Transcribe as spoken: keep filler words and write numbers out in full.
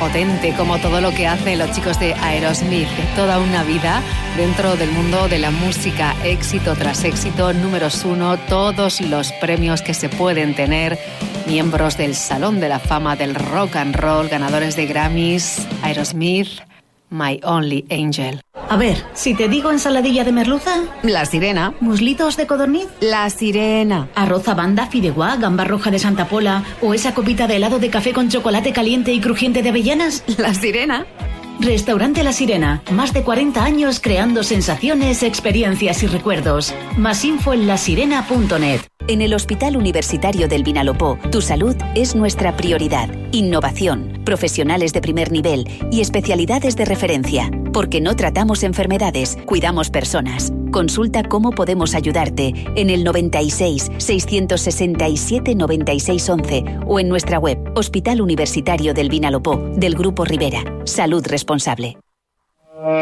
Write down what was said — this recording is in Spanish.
potente como todo lo que hacen los chicos de Aerosmith. Toda una vida dentro del mundo de la música, éxito tras éxito, números uno, todos los premios que se pueden tener, miembros del Salón de la Fama del Rock and Roll, ganadores de Grammys. Aerosmith, My Only Angel. A ver, si te digo ensaladilla de merluza... La sirena. ¿Muslitos de codorniz? La sirena. ¿Arroz a banda, fideuá, gamba roja de Santa Pola o esa copita de helado de café con chocolate caliente y crujiente de avellanas? La sirena. Restaurante La Sirena. Más de cuarenta años creando sensaciones, experiencias y recuerdos. Más info en la sirena punto net. En el Hospital Universitario del Vinalopó, tu salud es nuestra prioridad. Innovación, profesionales de primer nivel y especialidades de referencia. Porque no tratamos enfermedades, cuidamos personas. Consulta cómo podemos ayudarte en el noventa y seis, seiscientos sesenta y siete, noventa y seis once o en nuestra web Hospital Universitario del Vinalopó del Grupo Rivera. Salud responsable.